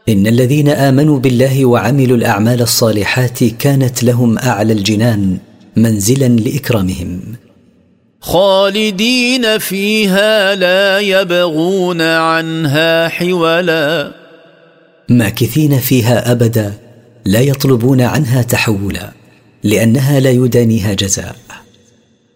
إن الذين آمنوا بالله وعملوا الأعمال الصالحات كانت لهم أعلى الجنان منزلا لإكرامهم، خالدين فيها لا يبغون عنها حولا، ماكثين فيها أبدا لا يطلبون عنها تحولا، لأنها لا يدانيها جزاء.